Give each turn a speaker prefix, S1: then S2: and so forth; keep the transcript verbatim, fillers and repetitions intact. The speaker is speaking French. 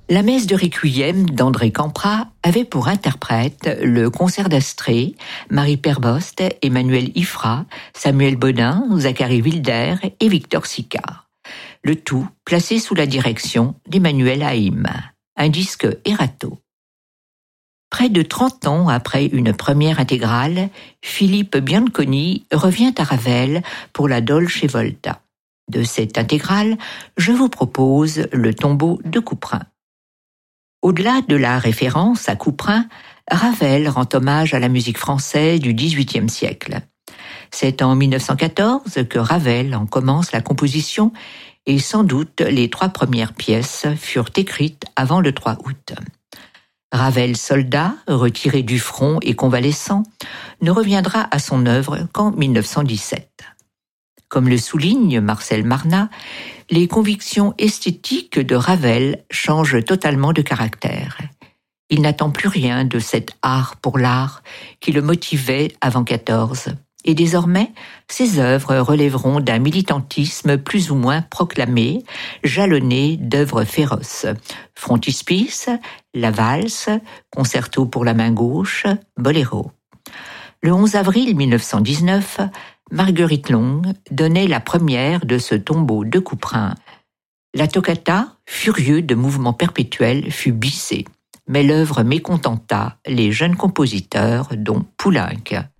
S1: La messe de Requiem d'André Campra avait pour interprète le concert d'Astrée, Marie Perbost, Emmanuel Ifra, Samuel Bodin, Zachary Wilder et Victor Sicard. Le tout placé sous la direction d'Emmanuel Haïm, un disque Erato. Près de trente ans après une première intégrale, Philippe Bianconi revient à Ravel pour la Dolce Volta. De cette intégrale, je vous propose le tombeau de Couperin. Au-delà de la référence à Couperin, Ravel rend hommage à la musique française du dix-huitième siècle. C'est en mille neuf cent quatorze que Ravel en commence la composition et sans doute les trois premières pièces furent écrites avant le trois août. Ravel soldat, retiré du front et convalescent, ne reviendra à son œuvre qu'en mille neuf cent dix-sept. Comme le souligne Marcel Marnat, les convictions esthétiques de Ravel changent totalement de caractère. Il n'attend plus rien de cet art pour l'art qui le motivait avant quatorze. Et désormais, ses œuvres relèveront d'un militantisme plus ou moins proclamé, jalonné d'œuvres féroces. Frontispice, La Valse, Concerto pour la main gauche, Boléro. Le onze avril mille neuf cent dix-neuf, Marguerite Long donnait la première de ce tombeau de Couperin. La toccata, furieux de mouvements perpétuels, fut bissée, mais l'œuvre mécontenta les jeunes compositeurs, dont Poulenc.